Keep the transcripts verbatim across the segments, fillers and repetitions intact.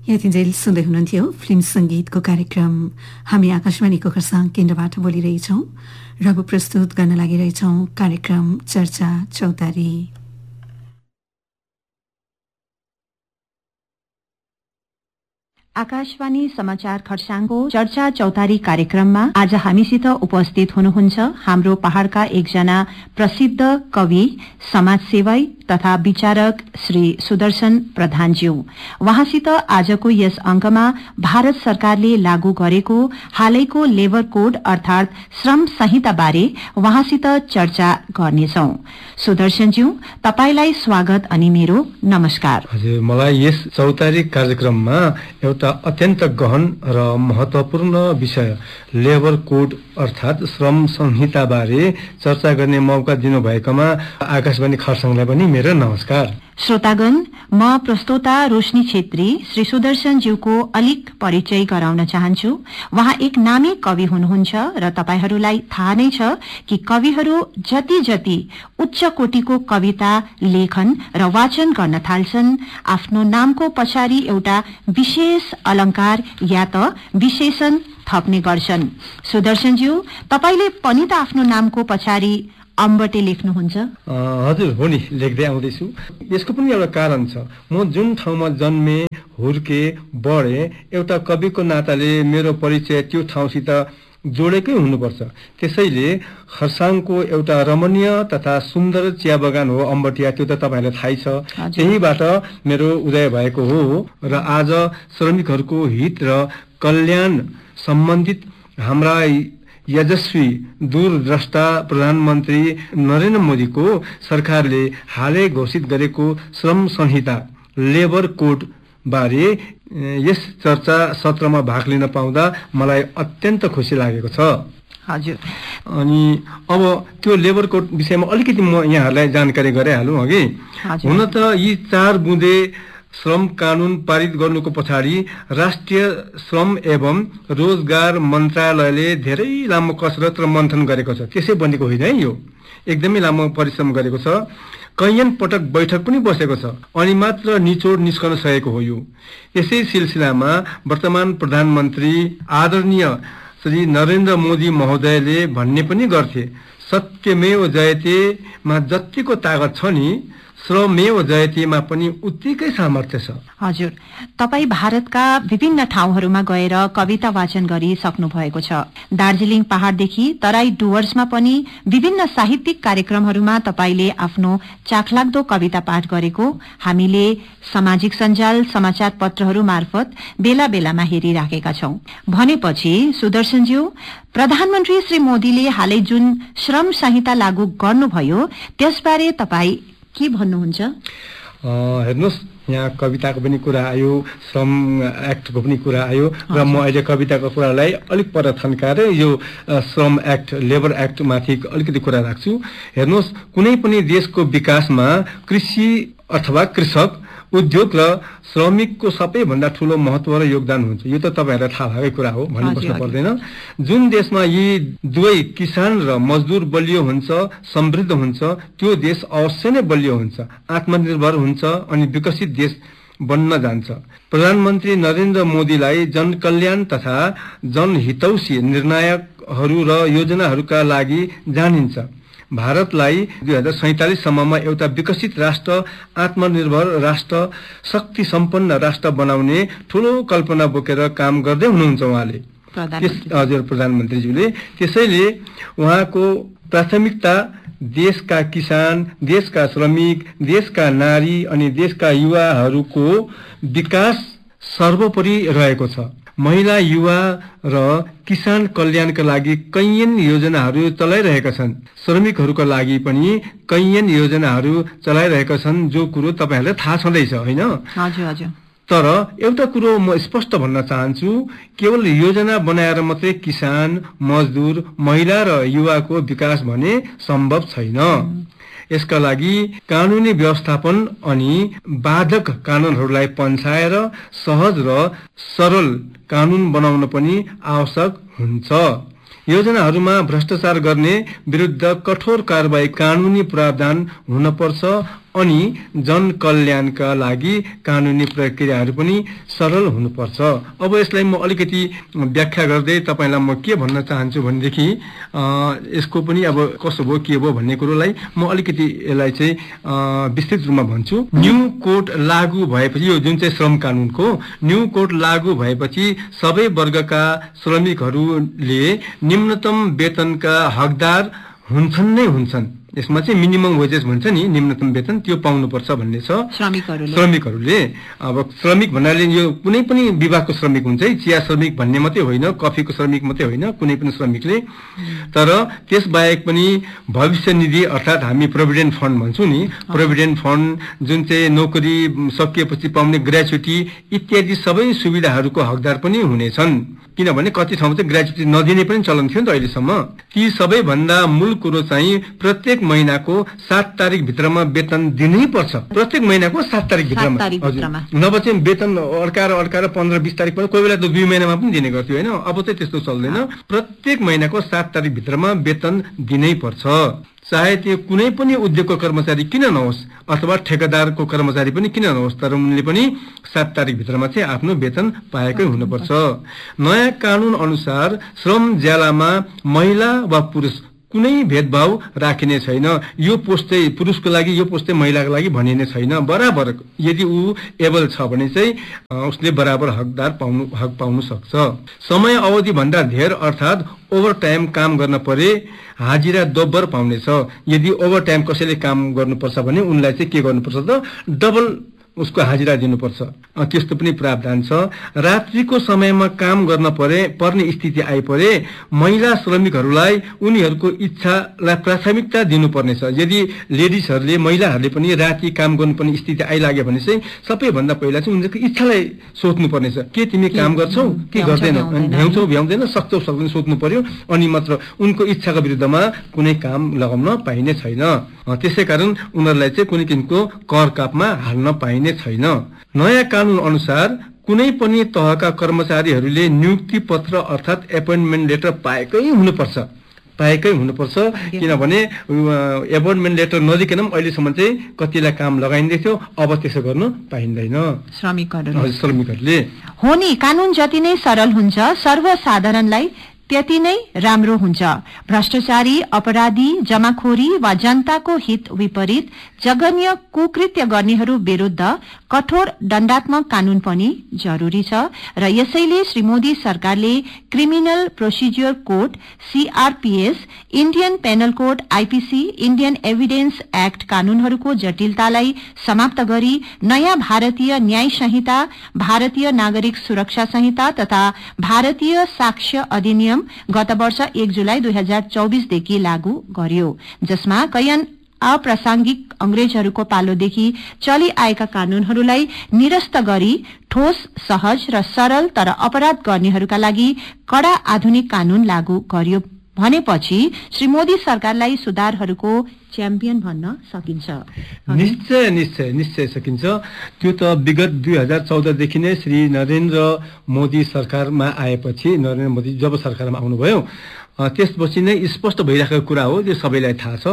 यतिन्जेल सुन्दै हुनुहुन्थ्यो फिल्म संगीतको कार्यक्रम। हामी आकाशवाणीको खरसाङ केन्द्रबाट बोलिरहेछौँ र अब प्रस्तुत गर्न लागिरहेछौँ कार्यक्रम चर्चा चौतारी। आकाशवाणी समाचार खरसाङको चर्चा चौतारी कार्यक्रममा आज हामीसित उपस्थित हुनुहुन्छ हाम्रो पहाड़का एकजना प्रसिद्ध कवि, समाजसेवी तथा विचारक श्री सुदर्शन प्रधानज्यू। वहाँसित आजको यस अंकमा भारत सरकारले लागू गरेको हालैको लेबर कोड अर्थात श्रम संहिता बारे वहाँसित चर्चा गर्नेछौं। सुदर्शनज्यू, तपाईलाई स्वागत अनि मेरो नमस्कार। हजुर, मलाई यस चौतारी कार्यक्रममा एउटा अत्यन्त गहन र महत्वपूर्ण विषय लेबर कोड अर्थात श्रम संहिता बारे चर्चा गर्ने मौका दिनुभएकोमा आकाशवाणी खरसाङलाई पनि मेरो नमस्कार। श्रोतागण, म प्रस्तोता रोशनी छेत्री श्री सुदर्शनज्यूको अलिक परिचय गराउन चाहन्छु। उहाँ एक नामी कवि हुनुहुन्छ र तपाईहरूलाई थाहा नै छ कि कविहरू जति जति उच्च कोटिको कविता लेखन र वाचन गर्न थाल्छन्, आफ्नो नामको पछाडि एउटा विशेष अलंकार या त विशेषण थप्ने गर्छन्। सुदर्शनज्यू, तपाईले पनि त आफ्नो नामको पछाडि अम्बटे लेख्नुहुन्छ? हजुर, हो नि, लेख्दै आउँदैछु। यसको पनि एउटा कारण छ। म जुन ठाउँमा जन्मे, हुर्के, बढे, एउटा कविको नाताले मेरो परिचय त्यो ठाउँसित जोडेकै हुनुपर्छ। त्यसैले खरसाङको एउटा रमणीय तथा सुन्दर चिया बगान हो अम्बटिया, त्यो त तपाईलाई थाहै छ। त्यहीबाट मेरो उदय भएको हो र आज श्रमिकहरूको हित र कल्याण सम्बन्धित हाम्रा यशस्वी दूरद्रष्टा प्रधानमन्त्री नरेन्द्र मोदीको सरकारले हालै घोषित गरेको श्रम संहिता लेबर कोड बारे यस चर्चा सत्रमा भाग लिन पाउँदा मलाई अत्यन्त खुसी लागेको छ। हजुर, अनि अब त्यो लेबर कोड विषयमा अलिकति म यहाँहरूलाई जानकारी गराइहालौँ अघि। हुन त यी चार बुँदे श्रम कानून पारित गर्नुको पछाडि राष्ट्रिय श्रम एवं रोजगार मन्त्रालयले धेरै लामो कसरत र मन्थन गरेको छ। त्यसै बनेको होइन है, यो एकदमै लामो परिश्रम गरेको छ। कैयन पटक बैठक पनि बसेको छ अनि मात्र निचोड निस्कन सकेको हो। यो यसै सिलसिलामा वर्तमान प्रधानमन्त्री आदरणीय श्री नरेन्द्र मोदी महोदयले भन्ने पनि गर्थे, सत्यमेव जयतेमा जतिको तागत छ नि, श्रमेव जयतेमा पनि उत्तिकै सामर्थ्य छ। हजुर, तपाई भारतका विभिन्न ठाउँहरूमा गएर कविता वाचन गरिसक्नु भएको छ। दार्जिलिङ पहाड़देखि तराई डुवर्समा पनि विभिन्न साहित्यिक कार्यक्रमहरूमा तपाईले आफ्नो चाखलाग्दो कविता पाठ गरेको हामीले सामाजिक सञ्जाल समाचार पत्रहरू मार्फत बेला बेलामा हेरिराखेका छौं। भनेपछि सुदर्शनज्यू, प्रधानमन्त्री श्री मोदीले हालै जुन श्रम संहिता लागू गर्नुभयो त्यसबारे तपाई के भन्नुहुन्छ? हेर्नुहोस्, यहाँ कविताको पनि कुरा आयो, श्रम एक्टको पनि कुरा आयो र म अहिले कविताको कुरालाई अलिक पर थन्काएर यो श्रम एक्ट लेबर एक्ट माथि अलिकति कुरा राख्छु। हेर्नुहोस्, कुनै पनि देशको विकासमा कृषि अथवा कृषक, उद्योग र श्रमिकको सबैभन्दा ठूलो महत्व र योगदान हुन्छ। यो त तपाईहरुलाई थाहा भएकै कुरा हो, भन्नु बस्नु पर्दैन। जुन देशमा यी दुवै किसान र मजदुर बलियो हुन्छ, समृद्ध हुन्छ, त्यो देश अवश्य नै बलियो हुन्छ, आत्मनिर्भर हुन्छ अनि विकसित देश बन्न जान्छ। प्रधानमन्त्री नरेन्द्र मोदीलाई जनकल्याण तथा जनहितौषी निर्णयहरू र योजनाहरूका लागि जानिन्छ। भारतलाई दुई हजार सैतालिस सम्ममा एउटा विकसित राष्ट्र, आत्मनिर्भर राष्ट्र, शक्ति सम्पन्न राष्ट्र बनाउने ठूलो कल्पना बोकेर काम गर्दै हुनुहुन्छ उहाँले, हजुर प्रधानमन्त्रीज्यूले। त्यसैले उहाँको प्राथमिकता देशका किसान, देशका श्रमिक, देशका नारी अनि देशका युवाहरूको विकास सर्वोपरि रहेको छ। महिला, युवा र किसान कल्याणका लागि कैयन योजनाहरू चलाइरहेका छन्। श्रमिकहरूका लागि पनि कैयन योजनाहरू चलाइरहेका छन्, जो कुरो तपाईहरुलाई थाहा छँदैछ हैन? हजुर हजुर। तर एउटा कुरो म स्पष्ट भन्न चाहन्छु, केवल योजना बनाएर मात्रै किसान, मजदुर, महिला र युवाको विकास भने सम्भव छैन। यसका लागि कानूनी व्यवस्थापन अनि बाधक कानूनहरूलाई पन्छाएर सहज र सरल कानून बनाउन पनि आवश्यक हुन्छ। योजनाहरूमा भ्रष्टाचार गर्ने विरुद्ध कठोर कारबाही कानूनी प्रावधान हुनपर्छ अनि जनकल्याणका लागि कानुनी प्रक्रियाहरू पनि सरल हुनुपर्छ। अब यसलाई म अलिकति व्याख्या गर्दै तपाईँलाई म के भन्न चाहन्छु भनेदेखि यसको पनि अब कसो भयो के भयो भन्ने कुरोलाई म अलिकति यसलाई चाहिँ विस्तृत रूपमा भन्छु। न्यू कोड लागू भएपछि यो जुन चाहिँ श्रम कानुनको न्यू कोड लागू भएपछि सबै वर्गका श्रमिकहरूले निम्नतम वेतनका हकदार हुन्छन् नै हुन्छन्। यसमा चाहिँ मिनिमम वेजेस भन्छ नि, निम्नतम वेतन त्यो पाउनुपर्छ भन्ने छ श्रमिकहरूले श्रमिकहरूले अब श्रमिक भन्नाले यो कुनै पनि विभागको श्रमिक हुन्छ है, चिया श्रमिक भन्ने मात्रै होइन, कफीको श्रमिक मात्रै होइन, कुनै पनि श्रमिकले। तर त्यसबाहेक पनि भविष्य निधि अर्थात् हामी प्रोभिडेन्ट फन्ड भन्छौँ नि, प्रोभिडेन्ट फन्ड जुन चाहिँ नोकरी सकिएपछि पाउने ग्रेच्युटी इत्यादि सबै सुविधाहरूको हकदार पनि हुनेछन्। किनभने कति ठाउँमा चाहिँ ग्रेच्युटी नदिने पनि चलन थियो नि त अहिलेसम्म। ती सबैभन्दा मूल कुरो चाहिँ प्रत्येक महिनाको सात तारिक भित्रमा वेतन दिनै पर्छ। प्रत्येक महिनाको सात तारिक भित्रमा हजुर, नभए चाहिँ वेतन अड्काएर अड्काएर पन्ध्र बिस तारिक पनि कोही बेला त दुई महिनामा पनि दिने गर्थ्यो होइन, अब चाहिँ त्यस्तो चल्दैन। प्रत्येक महिनाको सात तारिक भित्रमा वेतन दिनै पर्छ, चाहे त्यो कुनै पनि उद्योगको कर्मचारी किन नहोस् अथवा ठेकेदारको कर्मचारी पनि किन नहोस्, तर उनले पनि सात तारिक भित्रमा चाहिँ आफ्नो वेतन पाएकै हुनुपर्छ। नयाँ कानुन अनुसार श्रम ज्यालामा महिला वा पुरुष कुनै भेदभाव राखिने छैन। यो पोस्ट चाहिँ पुरुषको लागि, यो पोस्ट चाहिँ महिलाको लागि भनिने छैन। बराबर यदि ऊ एबल छ भने चाहिँ उसले बराबर हकदार पाउनु हक पाउनु सक्छ। समय अवधि भन्दा धेर अर्थात् ओभर टाइम काम गर्न परे हाजिरा दोब्बर पाउनेछ। यदि ओभर टाइम कसैले काम गर्नुपर्छ भने उनलाई चाहिँ के गर्नुपर्छ त डबल उसको हाजिरा दिनुपर्छ, त्यस्तो पनि प्रावधान छ। रात्रिको समयमा काम गर्न परे पर्ने स्थिति आइपरे महिला श्रमिकहरूलाई उनीहरूको इच्छालाई प्राथमिकता दिनुपर्नेछ। यदि लेडिजहरूले महिलाहरूले पनि राति काम गर्नुपर्ने स्थिति आइलाग्यो भने चाहिँ सबैभन्दा पहिला चाहिँ उनीहरूको इच्छालाई सोध्नुपर्नेछ, के तिमी काम गर्छौ के गर्दैनौ, भ्याउँछौ भ्याउँदैन, सक्छौ सक्दैन सोध्नु पर्यो, अनि मात्र उनको इच्छाको विरुद्धमा कुनै काम लगाउन पाइने छैन। त्यसै कारण उनीहरूलाई चाहिँ कुनै किसिमको कर कापमा हाल्न पाइने छैन। नयाँ कानुन अनुसार कुनै पनि तहका कर्मचारीहरूले नियुक्ति पत्र अर्थात् एपोइन्टमेन्ट लेटर पाएकै हुनुपर्छ पाएकै हुनुपर्छ किनभने एपोइन्टमेन्ट लेटर नदिकन पनि अहिलेसम्म चाहिँ कतिलाई काम लगाइँदै थियो, अब त्यसो गर्न पाइँदैन श्रमिकहरूले श्रमिकहरूले हो नि। कानून जति नै सरल हुन्छ सर्वसाधारणलाई त्यति नै राम्रो हुन्छ। भ्रष्टाचारी, अपराधी, जमाखोरी वा जनताको हित विपरीत जघन्य कुकृत्य गर्नेहरू विरूद्ध कठोर दण्डात्मक कानून पनि जरूरी छ र यसैले श्री मोदी सरकारले criminal procedure code सीआरपीएस, Indian panel code IPC, Indian evidence act कानूनहरूको जटिलतालाई समाप्त गरी नयाँ भारतीय न्याय संहिता, भारतीय नागरिक सुरक्षा संहिता तथा भारतीय साक्ष्य अधिनियम गत वर्ष एक जुलाई दुई हजार चौबीसदेखि लागू गर्यो, जसमा कैयन अप्रासंगिक अंग्रेजहरूको पालोदेखि चलि आएका कानूनहरूलाई निरस्त गरी ठोस, सहज र सरल तर अपराध गर्नेहरूका लागि कड़ा आधुनिक कानून लागू गर्यो भनेपछि श्री मोदी सरकारलाई सुधारहरूको च्याम्पियन भन्न सकिन्छ। निश्चय निश्चय निश्चय सकिन्छ। त्यो त विगत दुई हजार चौधदेखि नै श्री नरेन्द्र मोदी सरकारमा आएपछि, नरेन्द्र मोदी जब सरकारमा आउनुभयो त्यसपछि नै स्पष्ट भइरहेको कुरा हो, त्यो सबैलाई थाहा छ।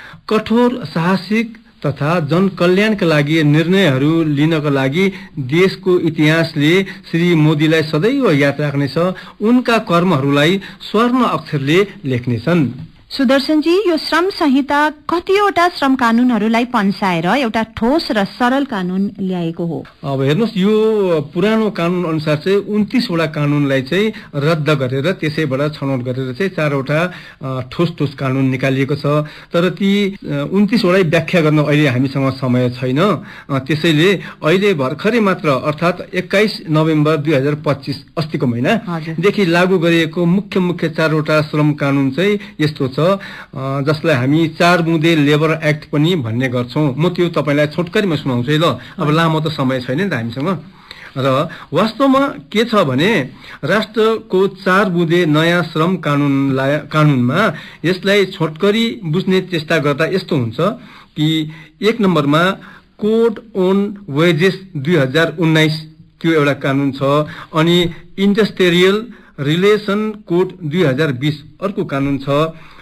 कठोर, साहसिक तथा जनकल्याणका लागि निर्णयहरू लिनका लागि देशको इतिहासले श्री मोदीलाई सदैव याद राख्नेछ। उनका कर्महरूलाई स्वर्ण अक्षरले लेख्नेछन्। सुदर्शनजी, यो श्रम संहिता कतिवटा श्रम कानूनहरूलाई पन्साएर एउटा ठोस र सरल कानून ल्याएको हो? अब हेर्नुहोस्, यो पुरानो कानून अनुसार चाहिँ उन्तीसवटा कानूनलाई चाहिँ रद्द गरेर त्यसैबाट छनौट गरेर चाहिँ चारवटा ठोस ठोस कानून निकालिएको छ। तर ती उन्तीसवटै व्याख्या गर्न अहिले हामीसँग समय छैन। त्यसैले अहिले भर्खरै मात्र अर्थात् एक्काइस नोभेम्बर दुई हजार पच्चिस अस्तिको महिनादेखि लागू गरिएको मुख्य मुख्य चारवटा श्रम कानून चाहिँ यस्तो छ, जसलाई हामी चार बुँदे लेबर एक्ट पनि भन्ने गर्छौं। म त्यो तपाईलाई छोटकरीमा सुनाउँछु है ल, अब लामो त समय छैन नि त हामीसँग। र वास्तवमा के छ भने राष्ट्रको चार बुँदे नयाँ श्रम कानूनलाई कानूनमा यसलाई छोटकरी बुझ्ने चेष्टा गर्दा यस्तो हुन्छ कि एक नम्बरमा कोड ओन वेजेस दुई हजार उन्नाइस त्यो एउटा कानून छ, अनि इन्डस्ट्रियल रिलेसन कोड दुई हजार बीस अर्को कानून छ,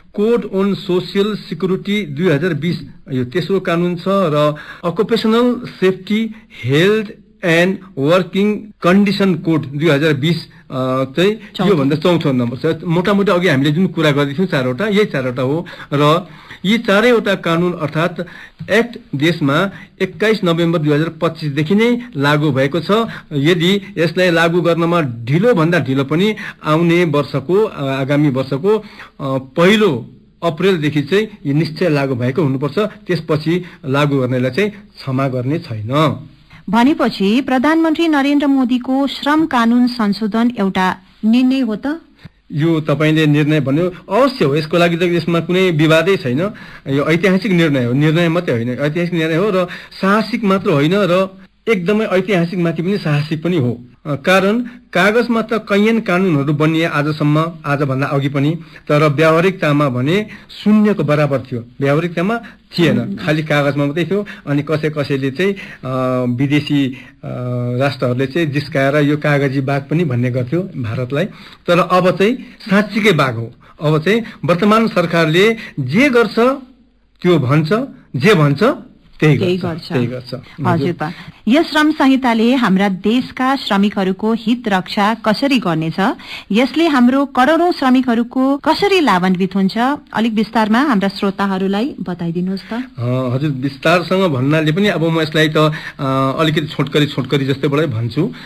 कोड अन सोसियल सिक्युरिटी दुई हजार बिस यो तेस्रो कानुन छ र occupational safety health and working condition code दुई हजार बिस चाहिँ योभन्दा चौथो नम्बर छ। मोटामोटी अघि हामीले जुन कुरा गर्दै थियौँ चारवटा यही चारवटा हो र यी चारैवटा कानुन अर्थात् एक्ट देशमा एक्काइस नोभेम्बर दुई हजार पच्चिसदेखि नै लागू भएको छ। यदि यसलाई लागू गर्नमा ढिलो भन्दा ढिलो पनि आउने वर्षको आगामी वर्षको पहिलो अप्रेलदेखि चाहिँ यो निश्चय लागू भएको हुनुपर्छ। त्यसपछि लागू गर्नेलाई चाहिँ क्षमा गर्ने छैन। भनेपछि प्रधानमन्त्री नरेन्द्र मोदीको श्रम कानून संशोधन एउटा निर्णय हो त? यो तपाईले निर्णय भन्यो अवश्य हो। यसको लागि त यसमा कुनै विवादै छैन। यो ऐतिहासिक निर्णय हो। निर्णय मात्रै होइन, ऐतिहासिक निर्णय हो र साहसिक मात्र होइन र एकदमै ऐतिहासिक माथि पनि साहसिक पनि हो। कारण कागजमा त कैयन कानुनहरू बनिए आजसम्म, आजभन्दा अघि पनि, तर व्यावहारिकतामा भने शून्यको बराबर थियो। व्यावहारिकतामा थिएन, खालि कागजमा मात्रै थियो। अनि कसै कसैले चाहिँ विदेशी राष्ट्रहरूले चाहिँ जिस्काएर यो कागजी बाघ पनि भन्ने गर्थ्यो भारतलाई। तर अब चाहिँ साँच्चीकै बाघ हो। अब चाहिँ वर्तमान सरकारले जे गर्छ त्यो भन्छ, जे भन्छ त्यही गर्छ। हजुर त। यस श्रम संहिताले हाम्रा देशका श्रमिकहरूको हित रक्षा कसरी गर्नेछ, यसले हाम्रो करोडौं श्रमिकहरूको कसरी लाभान्वित हुन्छ, अलिक विस्तारमा हाम्रा श्रोताहरूलाई बताइदिनुहोस् त। हजुर, विस्तारसँग भन्नाले पनि अब म यसलाई त अलिकति छोटकरी छोटकरी जस्तैबाटै भन्छु।